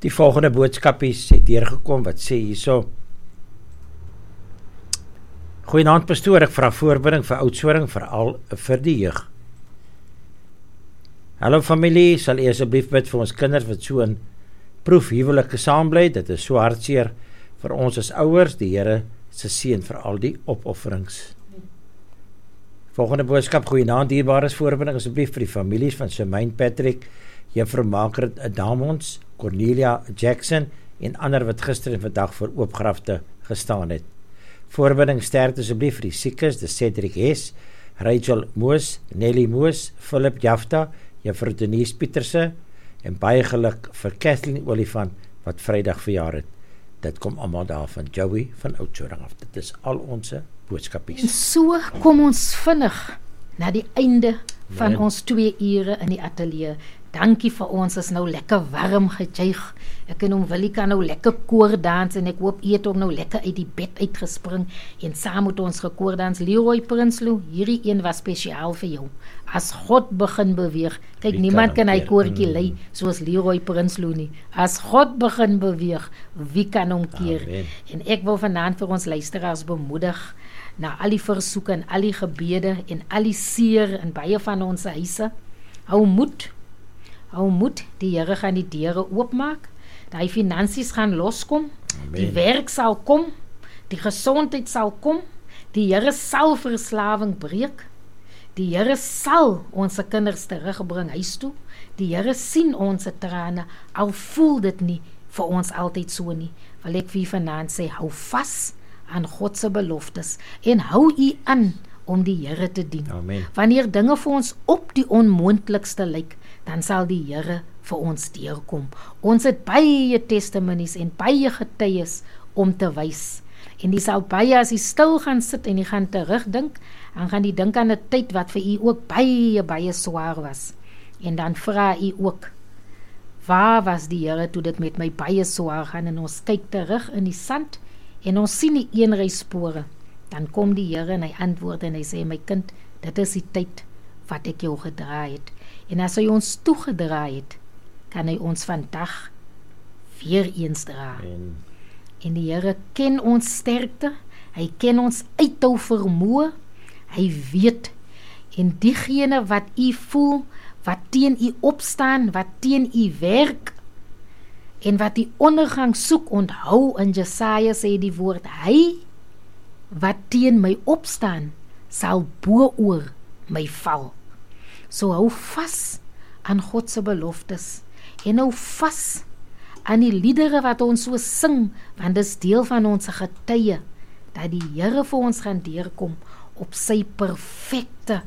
Die volgende boodskapies het deurgekom wat sê hierso: Goeienaand pastoor, ek vra voorbinding vir Oudtshoorn, veral vir die jeug. Hallo familie, sal u asseblief bid vir ons kinders wat so in proefhuwelike saambly. Dit is so hartseer vir ons as ouers. Die Here se seën vir al die opofferings. Volgende boodskap: Goeienaand dierbares, voorbinding asseblief vir die families van Semaine Patrick, Juffrou Margaret Damons, Cornelia Jackson en ander wat gister en vandag vir oopgrafte gestaan het. Voorbinding sterkte asseblief vir die siekes, die Cedric Hess, Rachel Moos, Nelly Moos, Philip Jafta, Juffrou Denise Pieterse en baie geluk vir Kathleen Olifant wat Vrydag verjaar het. Dit kom almal daar van Joey van Oudtshoorn af. Dit is al ons boodskapies. En so kom ons vinnig na die einde van ons 2 ure in die ateljee. Dankie vir ons, is nou lekker warm gejuig. Ek en hom Willie kan nou lekker koordans en ek hoop eet hom nou lekker uit die bed uitgespring en saam met ons gekoordans. Leroy Prinsloo, hierdie een was spesiaal vir jou. As God begin beweeg, kyk, niemand kan hy koortjie lei soos Leroy Prinsloo nie. As God begin beweeg, wie kan hom keer? Amen. En ek wil vanaand vir ons luisteraars bemoedig na al die versoeke en al die gebede en al die seer in baie van ons huise. Hou moed, die Here gaan die deure oopmaak, die finansies gaan loskom, Amen. Die werk sal kom, die gesondheid sal kom, die Here sal verslawing breek, die Here sal ons kinders terugbring huis toe, die Here sien ons trane, al voel dit nie vir ons altyd so nie. Wil ek vir vanaand sê, hou vas aan God se beloftes en hou u aan om die Here te dien. Amen. Wanneer dinge vir ons op die onmoontlikste lyk, dan sal die Here vir ons deurkom. Ons het baie testimonies en baie getuies om te wys. En die sal baie, as jy stil gaan sit en jy gaan terugdink, dan gaan jy dink aan 'n tyd wat vir u ook baie swaar was. En dan vra u ook, waar was die Here toe dit met my baie swaar gaan? En ons kyk terug in die sand en ons sien die eenryspore. Dan kom die Here en hy antwoord en hy sê, my kind, dit is die tyd wat ek jou gedraai het. En as hy ons toegedraai het, kan hy ons vandag weer eens dra. En die Here ken ons sterkte, hy ken ons uithou vermoë, hy weet, en diegene wat u voel, wat teen u opstaan, wat teen u werk, en wat die ondergang soek, onthou in Jesaja sê die woord, hy wat teen my opstaan, sal bo-oor my val. So hou vas aan God se beloftes, en hou vas aan die liedere wat ons so sing, want dit is deel van ons getuie, dat die Here vir ons gaan deurkom, op sy perfekte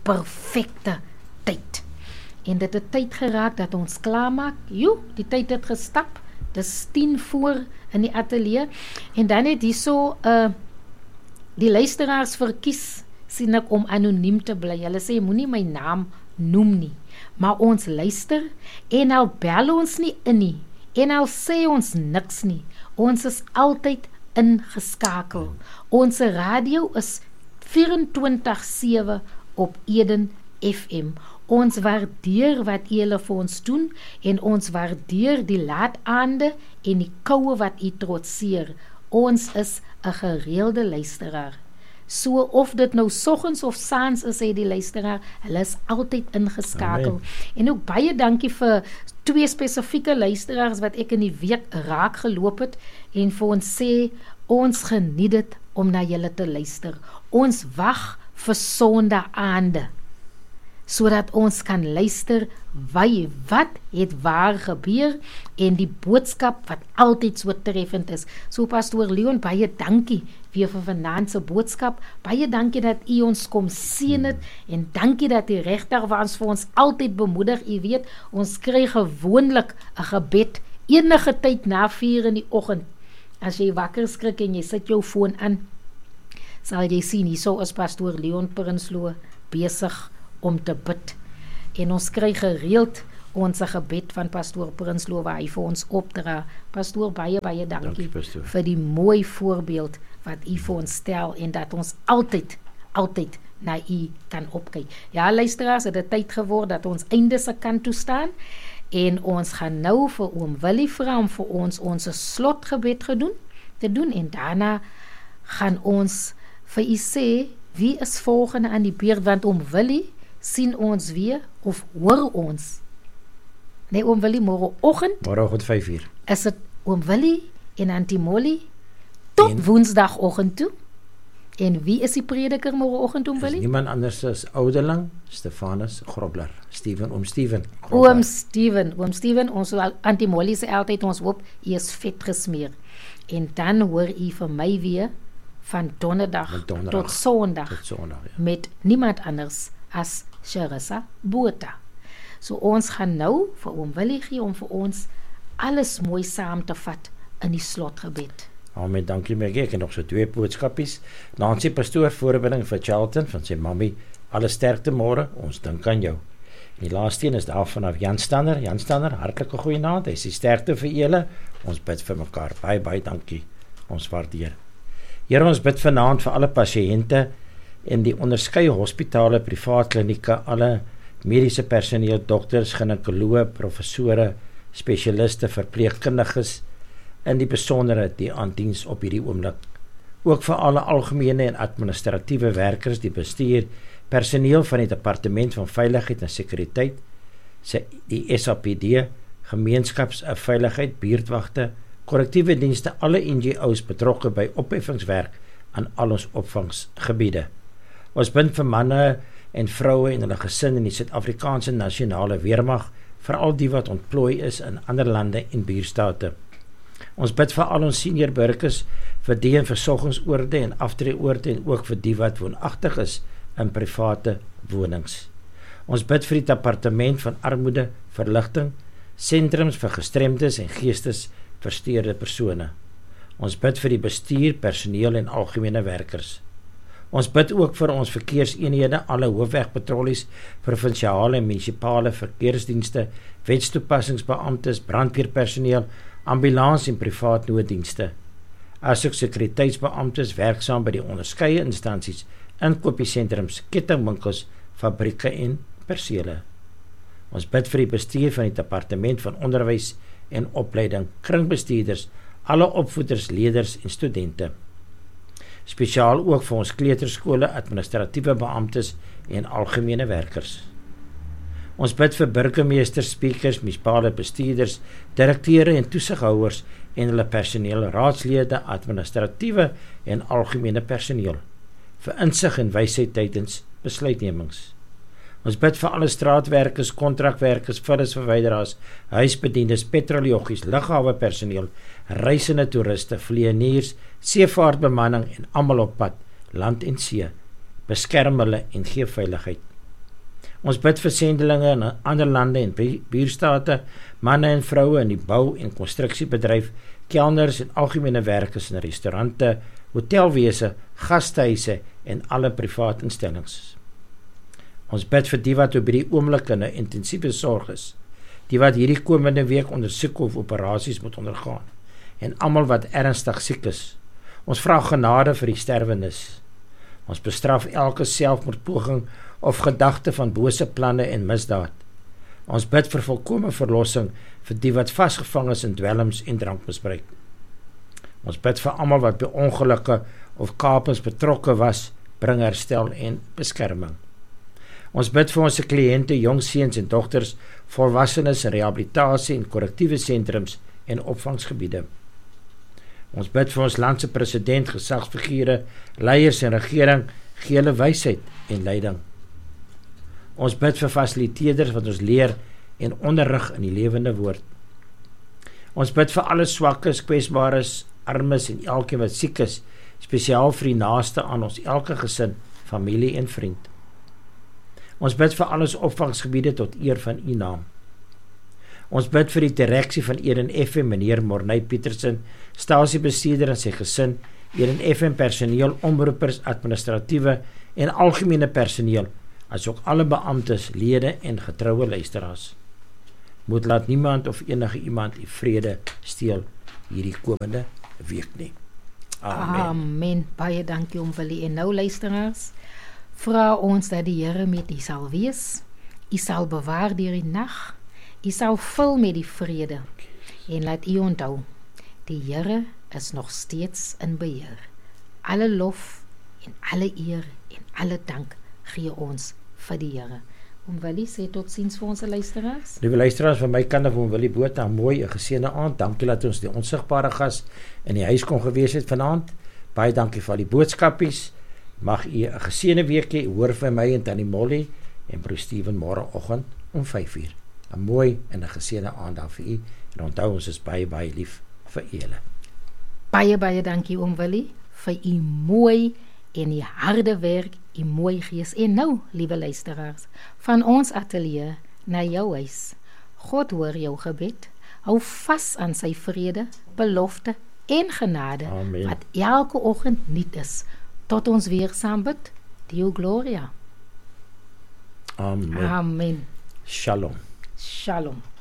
tyd. En dit het tyd geraak dat ons klaarmaak. Die tyd het gestap. Dis 10 voor in die ateljee. En dan het hierso die luisteraars verkies, sien ek, om anoniem te bly. Hulle sê, moenie my naam noem nie. Maar ons luister, en al bel ons nie in nie, en al sê ons niks nie. Ons is altyd ingeskakel. Ons radio is 24/7 op Eden FM. Ons waardeer wat julle vir ons doen, en ons waardeer die laataande en die koue wat u trotseer. Ons is 'n gereelde luisteraar. So of dit nou soggens of saans is, sê die luisteraar, hulle is altyd ingeskakel. Amen. En ook baie dankie vir 2 spesifieke luisteraars wat ek in die week raak geloop het, en vir ons sê, ons geniet dit om na julle te luister. Ons wag vir sondaande, sodat ons kan luister wat het waar gebeur, en die boodskap wat altyd so treffend is. So pastoor Leon, baie dankie weer vir vanaand se boodskap, baie dankie dat u ons kom seën het, en dankie dat u regtig was vir ons altyd bemoedig. U weet, ons kry gewoonlik 'n gebed enige tyd na 4 in die oggend. As jy wakker skrik en jy sit jou foon aan, sal jy sien, hierso is pastoor Leon Prinsloo besig om te bid. En ons kry gereeld ons gebed van pastoor Prinsloo waar hy vir ons opdra. Pastoor, baie dankie vir die mooi voorbeeld wat u vir ons stel, en dat ons altyd na u kan opkyk. Ja, luisteraars, het dit tyd geword dat ons einde se kant toe staan, En ons gaan nou vir oom Willie vra om vir ons slotgebed te doen en daarna gaan ons vir u sê wie is volgende aan die beurt, want oom Willie sien ons weer of hoor ons. Nee, oom Willie, Môreoggend 5:00. Is dit oom Willie en Auntie Molly tot woensdagoggend toe? En wie is die prediker môreoggend, oom Willie? Niemand anders as ouderling Stefanus Grobler. Oom Steven. Oom Steven, ons Auntie Molly sê altyd ons hoop hy is vet gesmeer. En dan hoor u vir my weer van donderdag tot Sondag ja. Met niemand anders as Charissa Botha. So ons gaan nou vir oom Willie gee om vir ons alles mooi saam te vat in die slotgebed. Amen, dankie Maggie. Ek het nog so 2 boodskapies. Nancy Pastoor, voorbereiding vir Charlton van sy mammy. Alle sterkte môre, ons dink aan jou. En die laaste een is daar vanaf Jan Stanner. Jan Stanner, hartlike goeienaand. Hy sê sterkte vir julle. Ons bid vir mekaar. Baie dankie. Ons waardeer. Here, ons bid vanaand vir alle pasiënte in die onderskeie hospitale, privaat klinieke, alle mediese personeel, dokters, ginekoloë, professore, spesialiste, verpleegkundiges, in die besonderheid die aan diens op hierdie oomblik. Ook vir alle algemene en administratiewe werkers, die bestuur, personeel van die Departement van Veiligheid en Sekuriteit, die SAPD, gemeenskapsveiligheid, buurtwagte, korrektiewe dienste, alle NGO's betrokke by opheffingswerk aan al ons opvangsgebiede. Ons bid vir manne en vroue en hulle gesin in die Suid-Afrikaanse nasionale weermag, veral die wat ontplooi is in ander lande en buurstate. Ons bid vir al ons senior burgers, vir die in versorgingsoorde en aftreeoorde en ook vir die wat woonagtig is in private wonings. Ons bid vir die Departement van Armoede, Verligting, sentrums vir gestremdes en geestesversteurde persone. Ons bid vir die bestuur, personeel en algemene werkers. Ons bid ook vir ons verkeerseenhede, alle hoofwegpatrollies, provinsiale en munisipale verkeersdienste, wetstoepassingsbeamptes, brandweerpersoneel, ambulans en privaat nooddienste, asook sekuriteitsbeamptes werksaam by die onderskeie instansies, inkopiesentrums, kettingwinkels, fabrieke en persele. Ons bid vir die bestuur van die Departement van Onderwys en Opleiding, kringbestuurders, alle opvoeders, leerders en studente. Spesiaal ook vir ons kleuterskole, administratiewe beamptes en algemene werkers. Ons bid vir burgemeesters, speakers, munisipale bestuurders, direkteure en toesighouers en hulle personeel, raadslede, administratiewe en algemene personeel, vir insig en wysheid tydens besluitnemings. Ons bid vir alle straatwerkers, kontrakwerkers, vullisverwyderaars, huisbediendes, petroljoggies, lughawe personeel, reisende toeriste, vlieëniers, seevaartbemanning en almal op pad, land en see. Beskerm hulle en gee veiligheid. Ons bid vir sendelinge in ander lande en buurstate, manne en vroue in die bou- en konstruksiebedryf, kelners en algemene werkers in restaurante, hotelwese, gastehuise en alle privaat instellings. Ons bid vir die wat op hierdie oomblik in 'n intensiewe sorg is, die wat hierdie komende week ondersoek of operasies moet ondergaan, en almal wat ernstig siek is. Ons vra genade vir die sterwendes. Ons bestraf elke selfmoordpoging of gedagte van bose planne en misdaad. Ons bid vir volkomme verlossing vir die wat vasgevang is in dwelms en drankmisbruik. Ons bid vir almal wat by ongelukke of kapings betrokke was, bring herstel en beskerming. Ons bid vir ons kliënte, jong seuns en dogters, volwassenes in rehabilitasie en korrektiewe sentrums en opvangsgebiede. Ons bid vir ons land se president, gesagsfigure, leiers en regering, gee hulle wysheid en leiding. Ons bid vir fasiliteerders wat ons leer en onderrig in die lewende woord. Ons bid vir alle swakkes, kwesbares, armes en elkeen wat siek is, spesiaal vir die naaste aan ons, elke gesin, familie en vriend. Ons bid vir alles opvangsgebiede tot eer van u naam. Ons bid vir die direksie van Eden FM, meneer Morney Petersen, stasiebestuurder en sy gesin, Eden FM personeel, omroepers, administratiewe en algemene personeel, asook alle beamptes, lede en getroue luisteraars. Moet laat niemand of enige iemand die vrede steel hierdie komende week nie. Amen. Amen. Baie dankie oom Willie. En nou luisteraars, vra ons dat die Here met u sal wees, u sal bewaar deur die nag, U sal vul met die vrede. En laat u onthou, die Here is nog steeds in beheer. Alle lof en alle eer en alle dank gee ons vir die Here. Oom Willie sê totsiens vir ons luisteraars. Liewe luisteraars, van my kant af Oom Willie Botha, mooi 'n geseënde aand. Dankie dat ons die onsigbare gas in die huis kon gewees het vanaand. Baie dankie vir al die boodskapies. Mag u 'n geseënde week hê. Hoor van my en Tannie Molly en broer Steven môreoggend om 5:00. 'n Mooi en 'n geseënde aand daar vir u. En onthou, ons is baie lief vir julle. Baie dankie Oom Willie vir u mooi en die harde werk, u mooi gees. En nou, liewe luisteraars, van ons ateljee na jou huis. God hoor jou gebed. Hou vas aan sy vrede, belofte en genade, Amen. wat elke oggend nuut is. Tot ons weer saam bid. Deo Gloria. Amen. Amen. Shalom. Shalom.